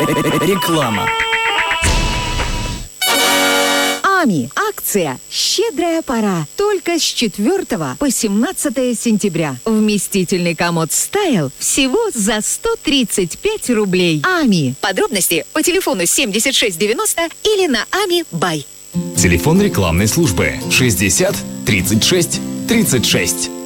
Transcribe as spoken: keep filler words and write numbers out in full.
Реклама. АМИ. Акция «Щедрая пора». Только с четвёртого по семнадцатое сентября. Вместительный комод «Стайл» всего за сто тридцать пять рублей. АМИ. Подробности по телефону семьдесят шесть девяносто или на ами бай. Телефон рекламной службы шестьдесят тридцать шесть тридцать шесть.